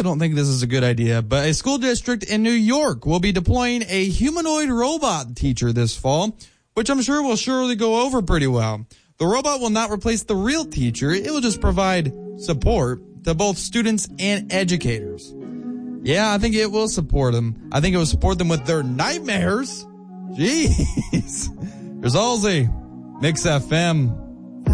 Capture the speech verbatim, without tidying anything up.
don't think this is a good idea, but a school district in New York will be deploying a humanoid robot teacher this fall, which I'm sure will surely go over pretty well. The robot will not replace the real teacher. It will just provide support to both students and educators. Yeah, I think it will support them. I think it will support them with their nightmares. Jeez. There's always a Mix F M.